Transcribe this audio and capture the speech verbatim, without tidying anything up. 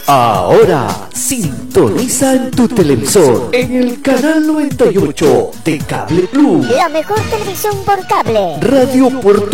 Ahora sintoniza en tu televisor en el canal noventa y ocho de Cable Plus. La mejor televisión por cable. Radio Puerto